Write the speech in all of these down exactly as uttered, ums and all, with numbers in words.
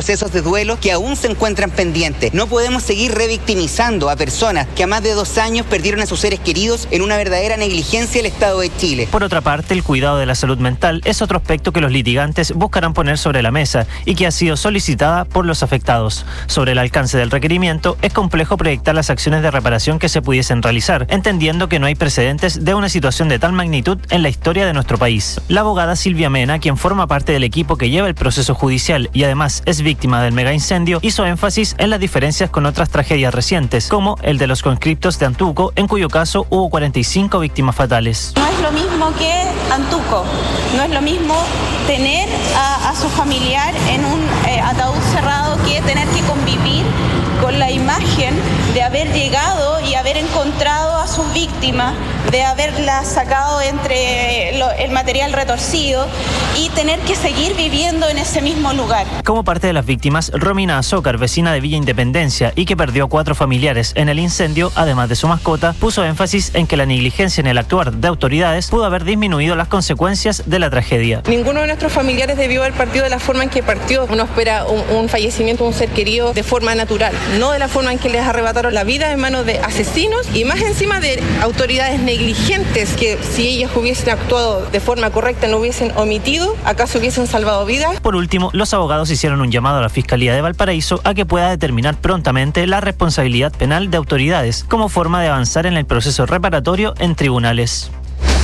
procesos de duelo que aún se encuentran pendientes. No podemos seguir revictimizando a personas que a más de dos años perdieron a sus seres queridos en una verdadera negligencia del Estado de Chile. Por otra parte, el cuidado de la salud mental es otro aspecto que los litigantes buscarán poner sobre la mesa y que ha sido solicitada por los afectados. Sobre el alcance del requerimiento, es complejo proyectar las acciones de reparación que se pudiesen realizar, entendiendo que no hay precedentes de una situación de tal magnitud en la historia de nuestro país. La abogada Silvia Mena, quien forma parte del equipo que lleva el proceso judicial y además es víctima del megaincendio, hizo énfasis en las diferencias con otras tragedias recientes, como el de los conscriptos de Antuco, en cuyo caso hubo cuarenta y cinco víctimas fatales. No es lo mismo que Antuco, no es lo mismo tener a, a su familiar en un eh, ataúd cerrado que tener que convivir con la imagen de haber llegado y haber encontrado a sus víctimas, de haberlas sacado entre lo, el material retorcido y tener que seguir viviendo en ese mismo lugar. Como parte de las víctimas, Romina Azócar, vecina de Villa Independencia y que perdió cuatro familiares en el incendio, además de su mascota, puso énfasis en que la negligencia en el actuar de autoridades pudo haber disminuido las consecuencias de la tragedia. Ninguno de nuestros familiares debió haber partido de la forma en que partió. Uno espera un, un fallecimiento de un ser querido de forma natural, no de la forma en que les arrebataron la vida en manos de asesinos y más encima de autoridades negligentes que si ellas hubiesen actuado de forma correcta no hubiesen omitido, acaso hubiesen salvado vidas. Por último, los abogados hicieron un llamado a la Fiscalía de Valparaíso a que pueda determinar prontamente la responsabilidad penal de autoridades como forma de avanzar en el proceso reparatorio en tribunales.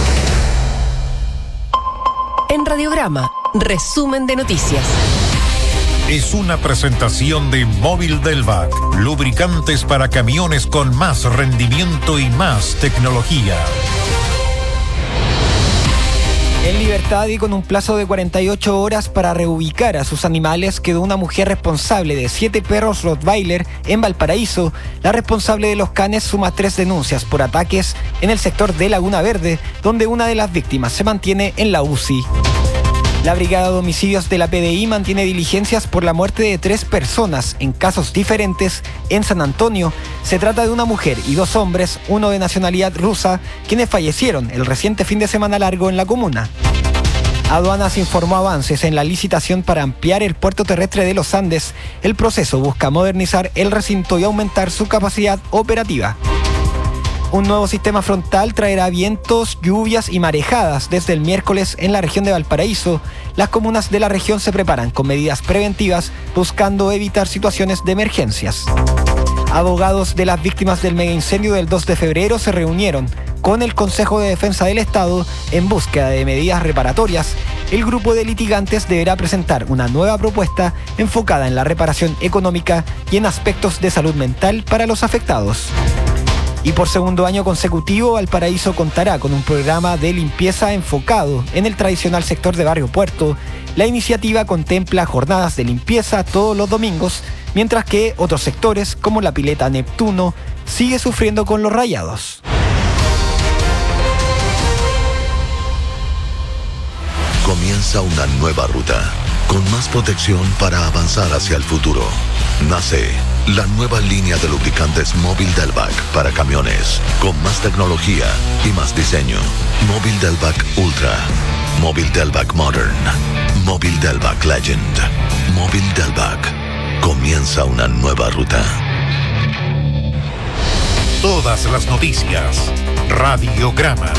En Radiograma, resumen de noticias. Es una presentación de Móvil Delvac, lubricantes para camiones con más rendimiento y más tecnología. En libertad y con un plazo de cuarenta y ocho horas para reubicar a sus animales, quedó una mujer responsable de siete perros Rottweiler en Valparaíso. La responsable de los canes suma tres denuncias por ataques en el sector de Laguna Verde, donde una de las víctimas se mantiene en la U C I. La Brigada de Homicidios de la P D I mantiene diligencias por la muerte de tres personas en casos diferentes en San Antonio. Se trata de una mujer y dos hombres, uno de nacionalidad rusa, quienes fallecieron el reciente fin de semana largo en la comuna. Aduanas informó avances en la licitación para ampliar el puerto terrestre de los Andes. El proceso busca modernizar el recinto y aumentar su capacidad operativa. Un nuevo sistema frontal traerá vientos, lluvias y marejadas desde el miércoles en la región de Valparaíso. Las comunas de la región se preparan con medidas preventivas buscando evitar situaciones de emergencias. Abogados de las víctimas del megaincendio del dos de febrero se reunieron con el Consejo de Defensa del Estado en búsqueda de medidas reparatorias. El grupo de litigantes deberá presentar una nueva propuesta enfocada en la reparación económica y en aspectos de salud mental para los afectados. Y por segundo año consecutivo, Valparaíso contará con un programa de limpieza enfocado en el tradicional sector de Barrio Puerto. La iniciativa contempla jornadas de limpieza todos los domingos, mientras que otros sectores, como la pileta Neptuno, sigue sufriendo con los rayados. Comienza una nueva ruta, con más protección para avanzar hacia el futuro. Nace la nueva línea de lubricantes Móvil Delvac para camiones, con más tecnología y más diseño. Móvil Delvac Ultra, Móvil Delvac Modern, Móvil Delvac Legend, Móvil Delvac. Comienza una nueva ruta. Todas las noticias. Radiograma.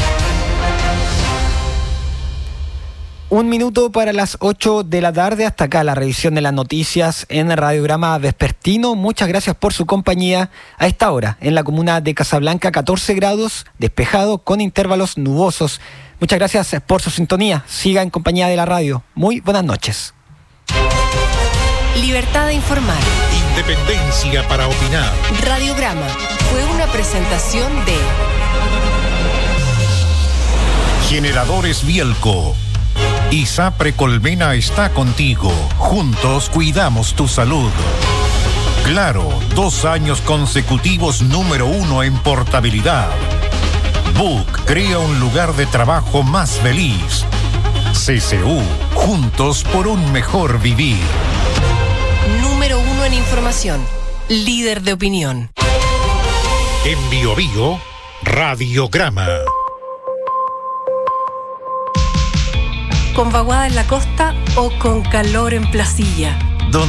Un minuto para las ocho de la tarde. Hasta acá la revisión de las noticias en el Radiograma Vespertino. Muchas gracias por su compañía. A esta hora, en la comuna de Casablanca, catorce grados, despejado con intervalos nubosos. Muchas gracias por su sintonía. Siga en compañía de la radio. Muy buenas noches. Libertad de informar. Independencia para opinar. Radiograma fue una presentación de Generadores Bielco. ISAPRE Colmena está contigo. Juntos cuidamos tu salud. Claro, dos años consecutivos número uno en portabilidad. Book crea un lugar de trabajo más feliz. C C U, juntos por un mejor vivir. Número uno en información. Líder de opinión. En Bio Bio, Radiograma. ¿Con vaguada en la costa o con calor en Placilla?